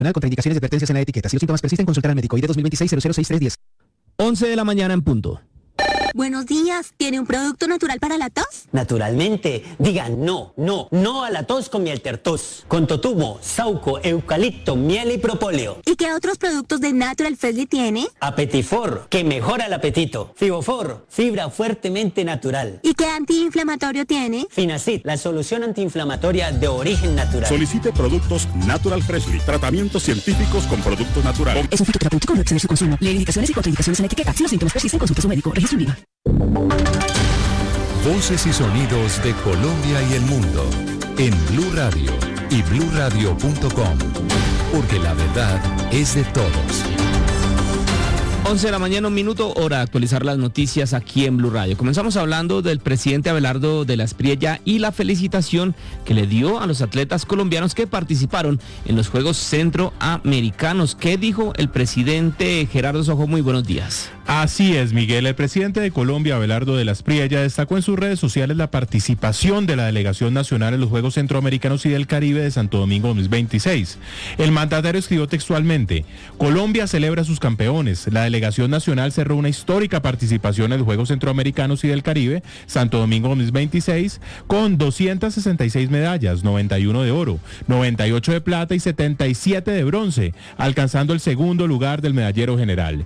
Contraindicaciones y advertencias en la etiqueta. Si los síntomas persisten, consultar al médico. ID 2026-006310. 11 de la mañana en punto. Buenos días. ¿Tiene un producto natural para la tos? Naturalmente. Diga no a la tos con Mieltertos. Con totumo, sauco, eucalipto, miel y propóleo. ¿Y qué otros productos de Natural Freshly tiene? Apetifor, que mejora el apetito. Fibofor, fibra fuertemente natural. ¿Y qué antiinflamatorio tiene? Finacid, la solución antiinflamatoria de origen natural. Solicite productos Natural Freshly. Tratamientos científicos con productos naturales. Es un fitoterapéutico, no exceder su consumo. Lee indicaciones y contraindicaciones en la etiqueta. Si los síntomas persisten, consulte a su médico. Registro INVIMA. Voces y sonidos de Colombia y el mundo en Blue Radio y bluradio.com, porque la verdad es de todos. 11 de la mañana, un minuto, hora de actualizar las noticias aquí en Blue Radio. Comenzamos hablando del presidente Abelardo de la Espriella y la felicitación que le dio a los atletas colombianos que participaron en los Juegos Centroamericanos. ¿Qué dijo el presidente Gerardo Sojo? Muy buenos días. Así es, Miguel. El presidente de Colombia, Abelardo de la Espriella, destacó en sus redes sociales la participación de la delegación nacional en los Juegos Centroamericanos y del Caribe de Santo Domingo 2026. El mandatario escribió textualmente: Colombia celebra a sus campeones. La delegación nacional cerró una histórica participación en los Juegos Centroamericanos y del Caribe, Santo Domingo 2026, con 266 medallas, 91 de oro, 98 de plata y 77 de bronce, alcanzando el segundo lugar del medallero general.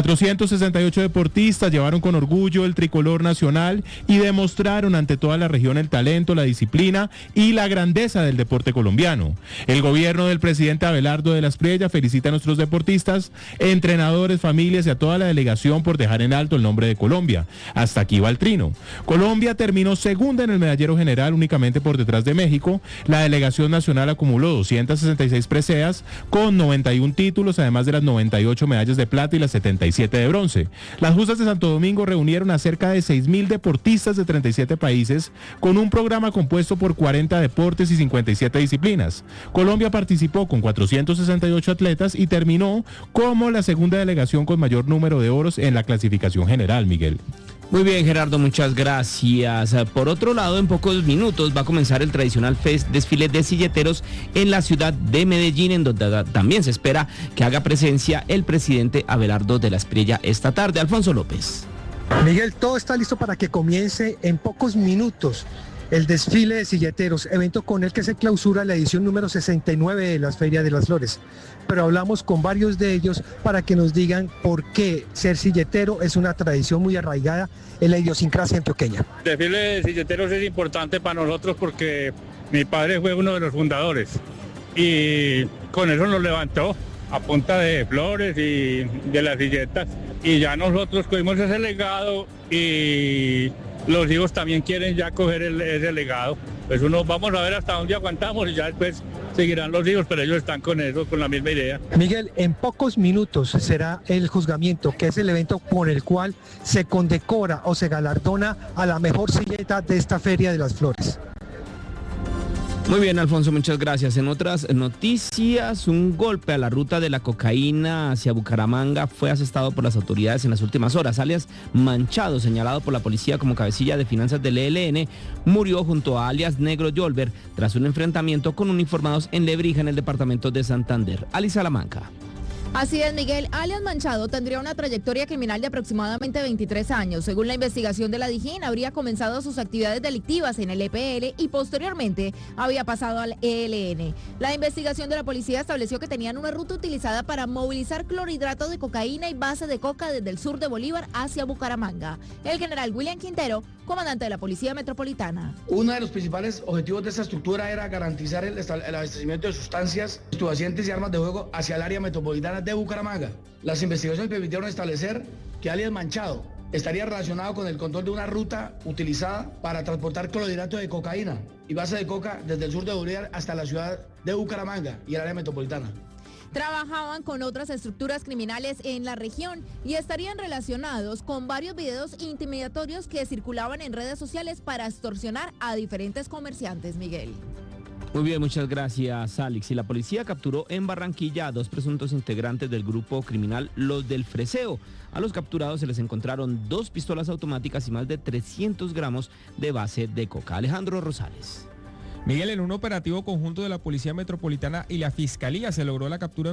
468 deportistas llevaron con orgullo el tricolor nacional y demostraron ante toda la región el talento, la disciplina y la grandeza del deporte colombiano. El gobierno del presidente Abelardo de la Espriella felicita a nuestros deportistas, entrenadores, familias y a toda la delegación por dejar en alto el nombre de Colombia. Hasta aquí va el trino. Colombia terminó segunda en el medallero general, únicamente por detrás de México. La delegación nacional acumuló 266 preseas con 91 títulos, además de las 98 medallas de plata y las 77 de bronce. Las justas de Santo Domingo reunieron a cerca de 6.000 deportistas de 37 países con un programa compuesto por 40 deportes y 57 disciplinas. Colombia participó con 468 atletas y terminó como la segunda delegación con mayor número de oros en la clasificación general, Miguel. Muy bien, Gerardo, muchas gracias. Por otro lado, en pocos minutos va a comenzar el tradicional desfile de silleteros en la ciudad de Medellín, en donde también se espera que haga presencia el presidente Abelardo de la Espriella esta tarde. Alfonso López. Miguel, todo está listo para que comience en pocos minutos el desfile de silleteros, evento con el que se clausura la edición número 69 de las Ferias de las Flores. Pero hablamos con varios de ellos para que nos digan por qué ser silletero es una tradición muy arraigada en la idiosincrasia antioqueña. El desfile de silleteros es importante para nosotros porque mi padre fue uno de los fundadores y con eso nos levantó a punta de flores y de las silletas, y ya nosotros cogimos ese legado y los hijos también quieren ya coger ese legado. Pues vamos a ver hasta dónde aguantamos y ya después seguirán los hijos, pero ellos están con eso, con la misma idea. Miguel, en pocos minutos será el juzgamiento, que es el evento por el cual se condecora o se galardona a la mejor silleta de esta Feria de las Flores. Muy bien, Alfonso, muchas gracias. En otras noticias, un golpe a la ruta de la cocaína hacia Bucaramanga fue asestado por las autoridades en las últimas horas. Alias Manchado, señalado por la policía como cabecilla de finanzas del ELN, murió junto a alias Negro Yolver tras un enfrentamiento con uniformados en Lebrija, en el departamento de Santander. Ali Salamanca. Así es, Miguel. Alias Manchado tendría una trayectoria criminal de aproximadamente 23 años. Según la investigación de la DIJÍN, habría comenzado sus actividades delictivas en el EPL y posteriormente había pasado al ELN. La investigación de la policía estableció que tenían una ruta utilizada para movilizar clorhidrato de cocaína y base de coca desde el sur de Bolívar hacia Bucaramanga. El general William Quintero, comandante de la Policía Metropolitana. Uno de los principales objetivos de esta estructura era garantizar el abastecimiento de sustancias estupefacientes y armas de fuego hacia el área metropolitana de Bucaramanga. Las investigaciones permitieron establecer que alias Manchado estaría relacionado con el control de una ruta utilizada para transportar clorhidrato de cocaína y base de coca desde el sur de Bolívar hasta la ciudad de Bucaramanga y el área metropolitana. Trabajaban con otras estructuras criminales en la región y estarían relacionados con varios videos intimidatorios que circulaban en redes sociales para extorsionar a diferentes comerciantes, Miguel. Muy bien, muchas gracias, Alex. Y la policía capturó en Barranquilla a 2 presuntos integrantes del grupo criminal Los del Freseo. A los capturados se les encontraron 2 pistolas automáticas y más de 300 gramos de base de coca. Alejandro Rosales. Miguel, en un operativo conjunto de la Policía Metropolitana y la Fiscalía se logró la captura